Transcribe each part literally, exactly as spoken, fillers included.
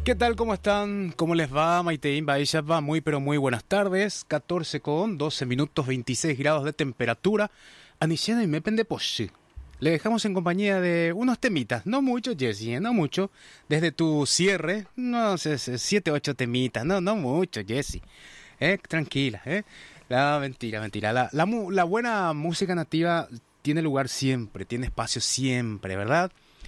¿Qué tal? ¿Cómo están? ¿Cómo les va? Maitein Baishapa, muy pero muy buenas tardes. catorce con doce minutos, veintiséis grados de temperatura. Aniciano y Mepen de Poshi. Le dejamos en compañía de unos temitas, no mucho, Jessy, ¿eh? No mucho. Desde tu cierre, no sé, siete, ocho temitas, no, no mucho, Jessy. Eh, tranquila, ¿eh? La mentira, mentira. La, la, mu- la buena música nativa tiene lugar siempre, tiene espacio siempre, ¿verdad?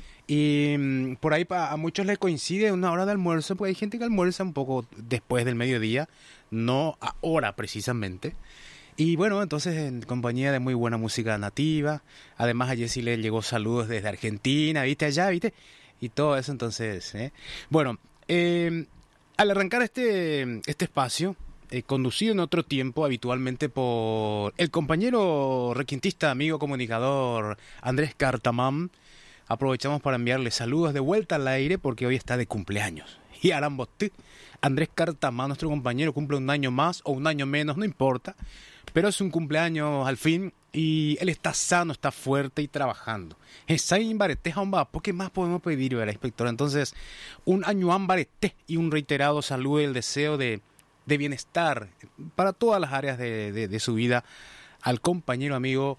Y mm, por ahí pa- a muchos les coincide una hora de almuerzo, porque hay gente que almuerza un poco después del mediodía, no ahora precisamente. Y bueno, entonces en compañía de muy buena música nativa, además a Jessy le llegó saludos desde Argentina, ¿viste? Allá, ¿viste? Y todo eso, entonces, ¿eh? Bueno, eh, al arrancar este, este espacio, eh, conducido en otro tiempo habitualmente por el compañero requintista, amigo comunicador Andrés Cartamán, aprovechamos para enviarle saludos de vuelta al aire porque hoy está de cumpleaños. Y Arambotí, Andrés Cartamán, nuestro compañero, cumple un año más o un año menos, no importa. Pero es un cumpleaños al fin y él está sano, está fuerte y trabajando. Está en Bareté, homba, ¿por qué más podemos pedir, verdad, inspector? Entonces, un año Bareté y un reiterado saludo y el deseo de, de bienestar para todas las áreas de, de, de su vida al compañero amigo,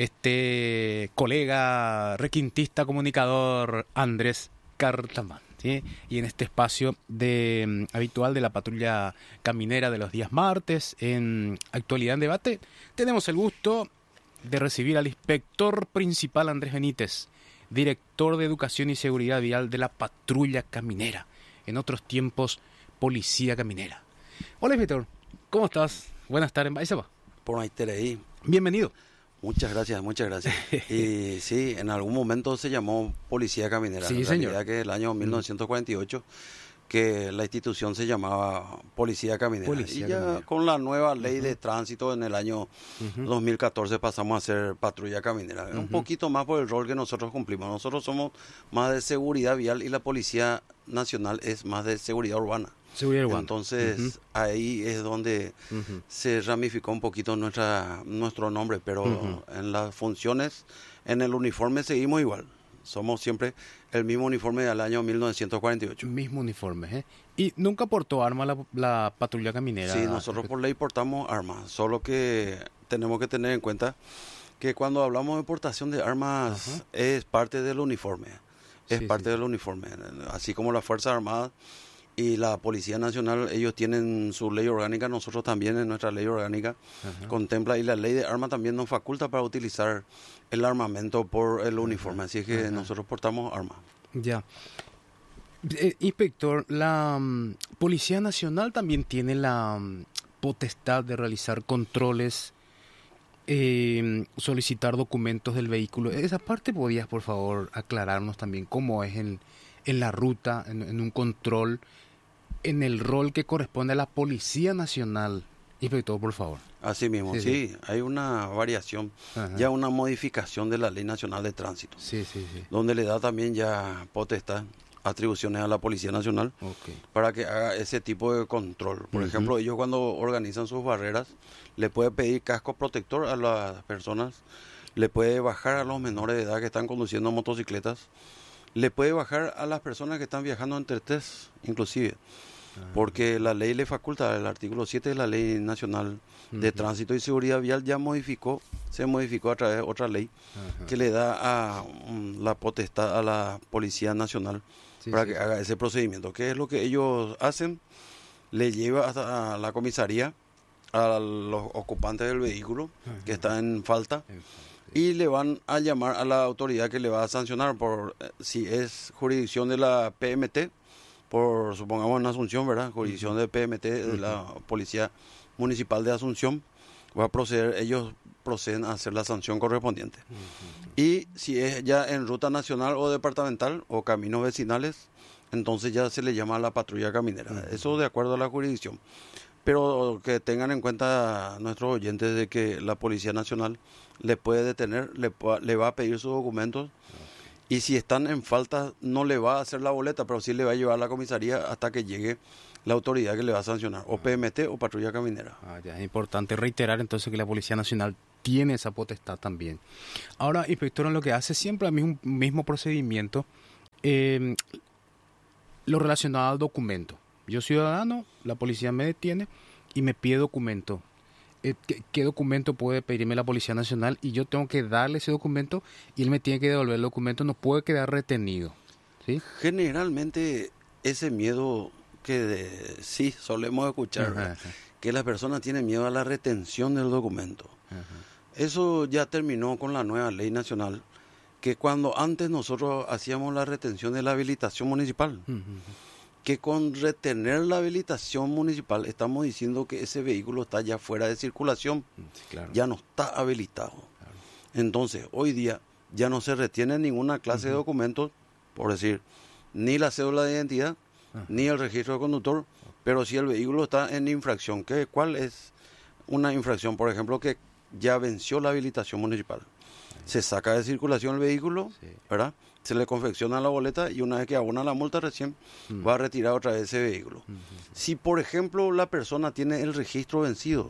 este colega requintista comunicador Andrés Cartamán, ¿sí? Y en este espacio de mm, habitual de la patrulla caminera de los días martes, en Actualidad en Debate, tenemos el gusto de recibir al inspector principal Andrés Benítez, director de Educación y Seguridad Vial de la patrulla caminera, en otros tiempos Policía Caminera. Hola, inspector, ¿cómo estás? Buenas tardes, ¿ahí se va? Por ahí te leí. Bienvenido. Muchas gracias, muchas gracias. Y sí, en algún momento se llamó Policía Caminera. Sí, en señor. realidad que el año mil novecientos cuarenta y ocho que la institución se llamaba Policía Caminera. Policía y ya Caminera. con la nueva ley de tránsito en el año Ujú. dos mil catorce pasamos a ser Patrulla Caminera. Un Ujú. poquito más por el rol que nosotros cumplimos. Nosotros somos más de seguridad vial y la Policía Nacional es más de seguridad urbana. Seguridad urbana. Entonces Ujú. ahí es donde Ujú. se ramificó un poquito nuestra nuestro nombre, pero Ujú. en las funciones, en el uniforme seguimos igual. Somos siempre el mismo uniforme del año mil novecientos cuarenta y ocho. Mismo uniforme, ¿eh? Y nunca portó arma la, la patrulla caminera. Sí, nosotros por ley portamos armas, solo que tenemos que tener en cuenta que cuando hablamos de portación de armas Ajá. es parte del uniforme, es Sí, parte sí, del uniforme, así como las Fuerzas Armadas y la Policía Nacional, ellos tienen su ley orgánica, nosotros también en nuestra ley orgánica Ajá. contempla, y la ley de armas también nos faculta para utilizar el armamento por el uniforme, así es que Ajá. nosotros portamos armas. Ya. Eh, inspector, la mm, Policía Nacional también tiene la mm, potestad de realizar controles, eh, solicitar documentos del vehículo. Esa parte podías, por favor, aclararnos también cómo es en, en la ruta, en, en un control, en el rol que corresponde a la Policía Nacional. Inspector, por favor. Así mismo, Sí, sí, sí. hay una variación, Ajá. ya una modificación de la Ley Nacional de Tránsito, Sí, sí, sí. donde le da también ya potestad, atribuciones a la Policía Nacional Ok. para que haga ese tipo de control. Por Ujú. ejemplo, ellos cuando organizan sus barreras, le puede pedir casco protector a las personas, le puede bajar a los menores de edad que están conduciendo motocicletas, le puede bajar a las personas que están viajando entre test, inclusive, porque la ley le faculta, el artículo siete de la Ley Nacional de Ujú. Tránsito y Seguridad Vial ya modificó, se modificó a través de otra ley Ajá. que le da a, um, la potestad a la Policía Nacional Sí, para sí. que haga ese procedimiento. ¿Qué es lo que ellos hacen? Le lleva hasta a la comisaría a los ocupantes del vehículo que está en falta y le van a llamar a la autoridad que le va a sancionar por eh, si es jurisdicción de la P M T, por supongamos en Asunción, ¿verdad? Jurisdicción de P M T, de la Policía Municipal de Asunción, va a proceder, ellos proceden a hacer la sanción correspondiente. Y si es ya en ruta nacional o departamental o caminos vecinales, entonces ya se le llama a la patrulla caminera. Eso de acuerdo a la jurisdicción. Pero que tengan en cuenta nuestros oyentes de que la Policía Nacional le puede detener, le, pu- le va a pedir sus documentos y si están en falta no le va a hacer la boleta, pero sí le va a llevar a la comisaría hasta que llegue la autoridad que le va a sancionar, o P M T o patrulla caminera. Ah, ya, es importante reiterar entonces que la Policía Nacional tiene esa potestad también. Ahora, inspector, en lo que hace siempre el mismo, mismo procedimiento, eh, lo relacionado al documento. Yo ciudadano, la policía me detiene y me pide documento. Eh, ¿qué, ¿Qué documento puede pedirme la Policía Nacional? Y yo tengo que darle ese documento y él me tiene que devolver el documento, no puede quedar retenido. ¿Sí? Generalmente ese miedo que de, sí solemos escuchar, Ajá, ajá. que la persona tiene miedo a la retención del documento. Ajá. Eso ya terminó con la nueva ley nacional, que cuando antes nosotros hacíamos la retención de la habilitación municipal, Uh-huh. que con retener la habilitación municipal estamos diciendo que ese vehículo está ya fuera de circulación, Sí, claro. ya no está habilitado. Claro. Entonces, hoy día ya no se retiene ninguna clase Uh-huh. de documentos, por decir, ni la cédula de identidad, Ajá. ni el registro de conductor, pero si el vehículo está en infracción, ¿qué, ¿cuál es una infracción? Por ejemplo, que ya venció la habilitación municipal. Se saca de circulación el vehículo, Sí. ¿verdad? Se le confecciona la boleta y una vez que abona la multa recién, Mm. va a retirar otra vez ese vehículo. Uh-huh. Si, por ejemplo, la persona tiene el registro vencido,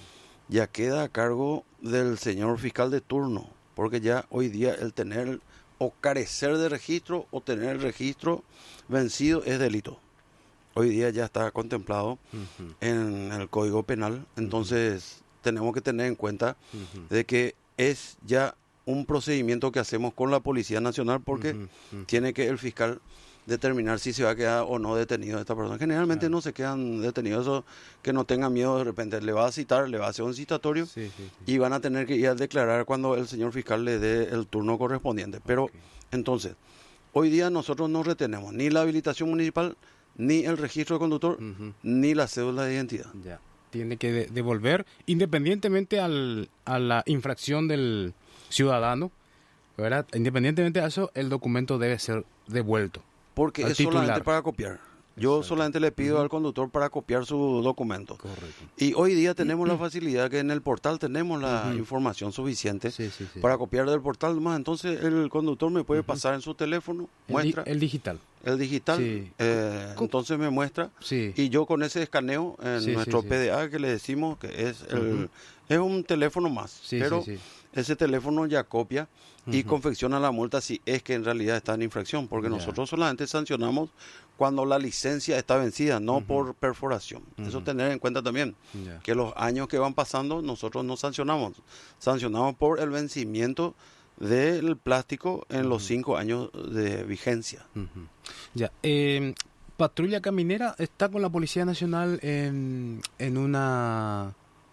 ya queda a cargo del señor fiscal de turno, porque ya hoy día el tener o carecer de registro o tener el registro vencido es delito. Hoy día ya está contemplado Uh-huh. en el Código Penal, entonces tenemos que tener en cuenta Uh-huh. de que es ya un procedimiento que hacemos con la Policía Nacional porque Uh-huh. Uh-huh. tiene que el fiscal determinar si se va a quedar o no detenido esta persona. Generalmente Claro. no se quedan detenidos, eso que no tengan miedo, de repente le va a citar, le va a hacer un citatorio Sí, sí, sí. y van a tener que ir a declarar cuando el señor fiscal le dé el turno correspondiente. Pero Ok. entonces, hoy día nosotros no retenemos ni la habilitación municipal, ni el registro de conductor, Ujú. ni la cédula de identidad. Ya. Tiene que de- devolver, independientemente al, a la infracción del ciudadano, ¿verdad? Independientemente de eso, el documento debe ser devuelto. Porque Al es solamente titular. para copiar. Yo Exacto. solamente le pido Ujú. al conductor para copiar su documento. Correcto. Y hoy día tenemos la facilidad que en el portal tenemos la Ujú. información suficiente Sí, sí, sí. para copiar del portal nomás. Entonces el conductor me puede pasar en su teléfono, el, di- muestra el digital. el digital, Sí. eh, Co- entonces me muestra Sí. y yo con ese escaneo en Sí, sí, nuestro sí. P D A que le decimos que es el Ujú. es un teléfono más, Sí, pero sí, sí. ese teléfono ya copia y Ujú. confecciona la multa si es que en realidad está en infracción, porque Ya. nosotros solamente sancionamos cuando la licencia está vencida, no Ujú. por perforación. Eso Ujú. tener en cuenta también, Ya. que los años que van pasando nosotros no sancionamos, sancionamos por el vencimiento del plástico en los Ujú. cinco años de vigencia. Ujú. Ya. Eh, Patrulla Caminera está con la Policía Nacional en, en una...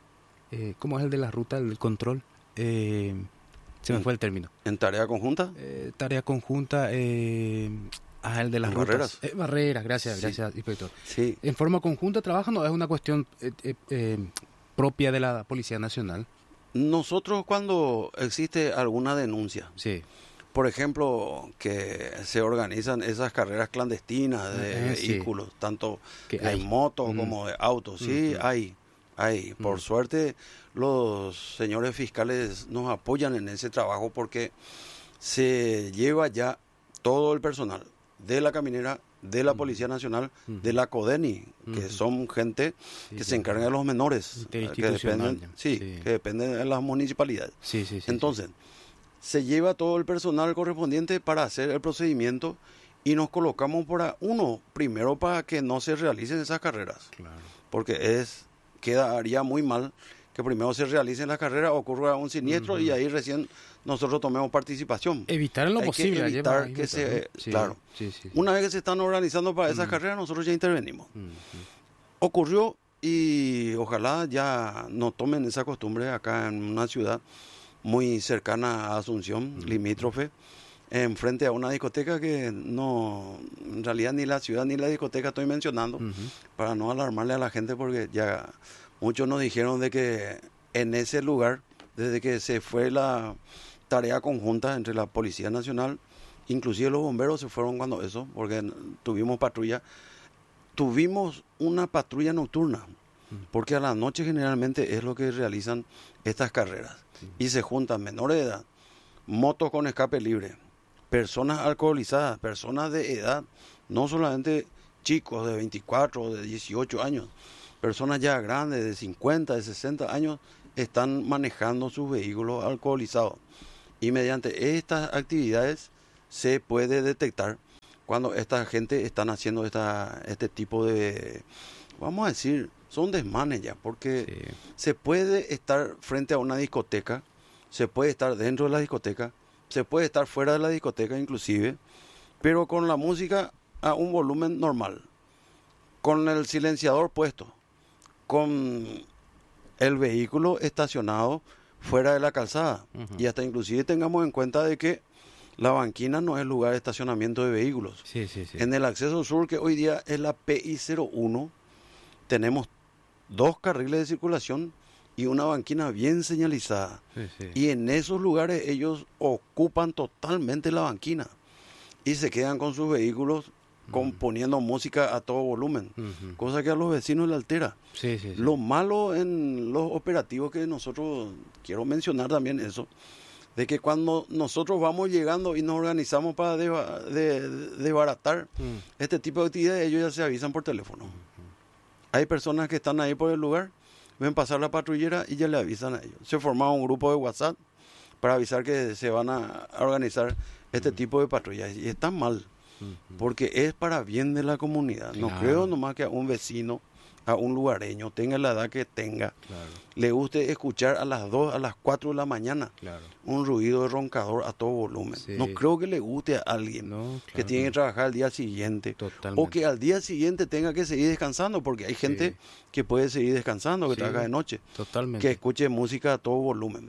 Eh, ¿Cómo es el de la ruta, el del control? Eh, se me Mm. fue el término. ¿En tarea conjunta? Eh, tarea conjunta, eh, ah, el de las ¿En rutas. barreras? Eh, barreras, gracias, Sí. gracias, inspector. Sí. ¿En forma conjunta trabajan o es una cuestión eh, eh, eh, propia de la Policía Nacional? Nosotros cuando existe alguna denuncia, Sí. por ejemplo, que se organizan esas carreras clandestinas de Eh, sí. vehículos, tanto Que de hay. motos Mm. como de autos, sí, Ujú. hay, hay. Por Mm. suerte, los señores fiscales nos apoyan en ese trabajo porque se lleva ya todo el personal de la caminera, de la Ujú. Policía Nacional, Ujú. de la CODENI, que Ujú. son gente Sí, que sí. se encarga de los menores, eh, que Interinstitucional, dependen, ya. sí, Sí. que dependen de las municipalidades. Sí, sí, sí. Entonces, se lleva todo el personal correspondiente para hacer el procedimiento y nos colocamos para uno, primero para que no se realicen esas carreras, sí. Claro. porque es quedaría muy mal que primero se realicen las carreras, ocurra un siniestro Ujú. y ahí recién nosotros tomemos participación. Evitar en lo Hay que posible. evitar lleva- que lleva- se- sí, claro. Sí, sí, sí. Una vez que se están organizando para esas Mm. carreras, nosotros ya intervenimos. Ujú. Ocurrió y ojalá ya no tomen esa costumbre acá en una ciudad muy cercana a Asunción, Mm. limítrofe, enfrente a una discoteca que no, en realidad ni la ciudad ni la discoteca estoy mencionando, Ujú. para no alarmarle a la gente porque ya muchos nos dijeron de que en ese lugar, desde que se fue la tarea conjunta entre la Policía Nacional, inclusive los bomberos se fueron cuando eso, porque tuvimos patrulla, tuvimos una patrulla nocturna, porque a la noche generalmente es lo que realizan estas carreras, y se juntan menores de edad, motos con escape libre, personas alcoholizadas, personas de edad, no solamente chicos de veinticuatro o de dieciocho años, personas ya grandes de cincuenta, de sesenta años, están manejando sus vehículos alcoholizados. Y mediante estas actividades se puede detectar cuando esta gente están haciendo esta, este tipo de, vamos a decir, son desmanes ya, porque Sí. se puede estar frente a una discoteca, se puede estar dentro de la discoteca, se puede estar fuera de la discoteca inclusive, pero con la música a un volumen normal, con el silenciador puesto, con el vehículo estacionado fuera de la calzada. Ujú. Y hasta inclusive tengamos en cuenta de que la banquina no es lugar de estacionamiento de vehículos. Sí, sí, sí. En el acceso sur, que hoy día es la P I cero uno, tenemos dos carriles de circulación y una banquina bien señalizada. Sí, sí. Y en esos lugares ellos ocupan totalmente la banquina y se quedan con sus vehículos componiendo música a todo volumen, Ujú. cosa que a los vecinos le altera. Sí, sí, sí. Lo malo en los operativos que nosotros, quiero mencionar también eso, de que cuando nosotros vamos llegando y nos organizamos para deba- de- desbaratar Mm. este tipo de actividades, ellos ya se avisan por teléfono. Hay personas que están ahí por el lugar, ven pasar la patrullera y ya le avisan a ellos. Se forma un grupo de WhatsApp para avisar que se van a organizar este tipo de patrullas. Y está mal, porque es para bien de la comunidad. No Claro. creo nomás que a un vecino, a un lugareño, tenga la edad que tenga, Claro, le guste escuchar a las dos, a las cuatro de la mañana claro. un ruido de roncador a todo volumen. Sí. No creo que le guste a alguien No, que claro tiene que no. trabajar al día siguiente. Totalmente. O que al día siguiente tenga que seguir descansando, porque hay gente Sí. que puede seguir descansando, que Sí. trabaja de noche, Totalmente. que escuche música a todo volumen.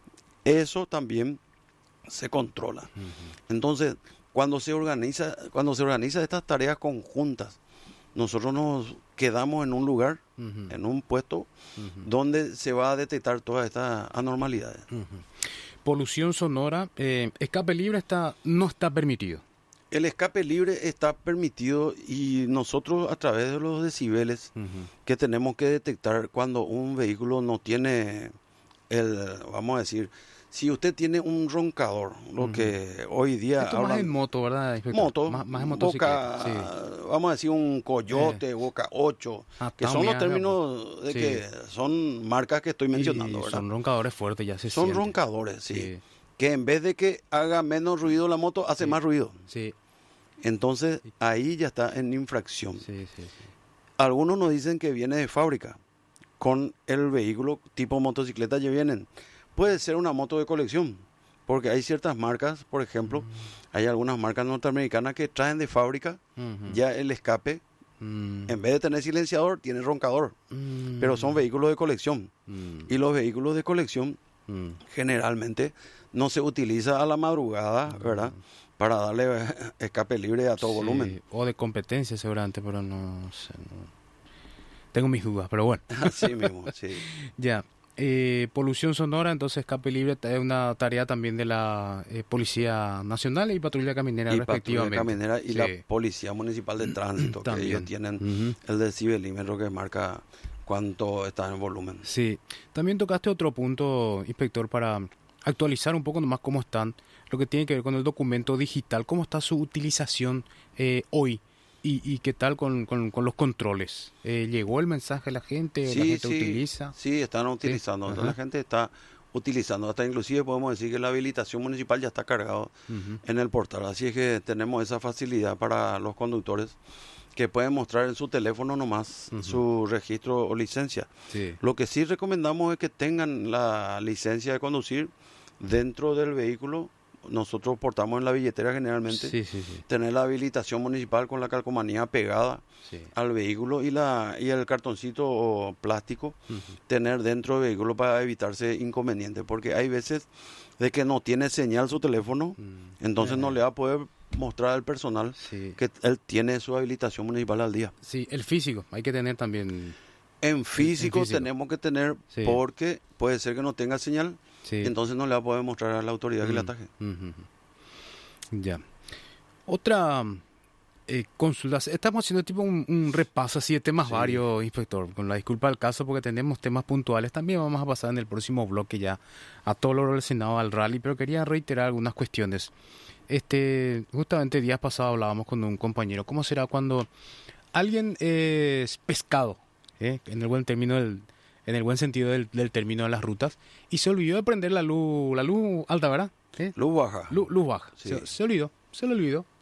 Eso también se controla. Ujú. Entonces, cuando se organiza, cuando se organiza estas tareas conjuntas, nosotros nos quedamos en un lugar, Ujú. en un puesto, Ujú. donde se va a detectar todas estas anormalidades. Ujú. Polución sonora, eh, escape libre está, no está permitido. El escape libre está permitido y nosotros a través de los decibeles Ujú. que tenemos que detectar cuando un vehículo no tiene el, vamos a decir, si usted tiene un roncador, lo Ujú. que hoy día Esto más hablan- en moto, ¿verdad, inspector? moto, Más, más en boca, motocicleta. Sí. vamos a decir un Coyote, Boca ocho, Ah, que son los Tamiya, términos de sí. que son marcas que estoy mencionando, Y ¿verdad? son roncadores fuertes, ya se Son siente. roncadores, sí. Sí. Que en vez de que haga menos ruido la moto, hace Sí. más ruido. Sí, Entonces, ahí ya está en infracción. sí, sí, sí. Algunos nos dicen que viene de fábrica, con el vehículo tipo motocicleta ya vienen. Puede ser una moto de colección, porque hay ciertas marcas, por ejemplo, hay algunas marcas norteamericanas que traen de fábrica Ujú. ya el escape, Mm. en vez de tener silenciador, tiene roncador, Mm. pero son vehículos de colección. Mm. Y los vehículos de colección Mm. generalmente no se utiliza a la madrugada, ¿verdad? Para darle eh, escape libre a todo Sí, volumen. o de competencia seguramente, pero no sé. no- Tengo mis dudas, pero bueno. Así mismo, sí. Ya. Eh, polución sonora, entonces escape libre es una tarea también de la eh, Policía Nacional y Patrulla Caminera Y patrulla respectivamente. caminera y Sí. la Policía Municipal de Tránsito, que También. ellos tienen Ujú. el decibelímetro que marca cuánto está en volumen. Sí, también tocaste otro punto, inspector, para actualizar un poco nomás cómo están, lo que tiene que ver con el documento digital, cómo está su utilización eh, hoy y, y qué tal con, con- con los controles. Eh, ¿Llegó el mensaje a la gente? ¿La gente utiliza? sí, están utilizando. Ajá. La gente está utilizando. Hasta inclusive podemos decir que la habilitación municipal ya está cargado Ujú. en el portal. Así es que tenemos esa facilidad para los conductores que pueden mostrar en su teléfono nomás Ujú. su registro o licencia. Sí. Lo que sí recomendamos es que tengan la licencia de conducir dentro del vehículo. Nosotros portamos en la billetera generalmente. Sí, sí, sí. Tener la habilitación municipal con la calcomanía pegada Sí. al vehículo y la y el cartoncito o plástico Ujú. tener dentro del vehículo para evitarse inconvenientes, porque hay veces de que no tiene señal su teléfono, Mm. entonces no Eh, le va a poder mostrar al personal Sí. que él tiene su habilitación municipal al día. Sí, el físico, hay que tener también. En físico, físico. tenemos que tener, Sí. porque puede ser que no tenga señal, Sí. entonces no le va a poder mostrar a la autoridad que le Mm, ataje. ujú, ujú. Ya. Otra eh, consulta. Estamos haciendo tipo un, un repaso así de temas Sí. varios, inspector. Con la disculpa del caso porque tenemos temas puntuales. También vamos a pasar en el próximo bloque ya a todo lo relacionado al rally, pero quería reiterar algunas cuestiones. Este, justamente días pasados hablábamos con un compañero. ¿Cómo será cuando alguien es pescado, eh, en el buen término del, en el buen sentido del, del término de las rutas, y se olvidó de prender la luz, la luz alta, ¿verdad? ¿Eh? Luz baja. Luz, luz baja. Sí. Se, se olvidó, se le olvidó.